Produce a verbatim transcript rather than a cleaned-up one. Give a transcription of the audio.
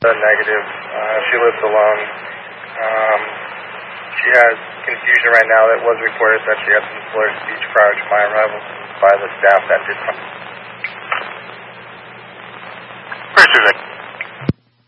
Negative. Uh, she lives alone. Um, she has confusion right now. It was reported that she had some slurred speech prior to my arrival by the staff that did come. First,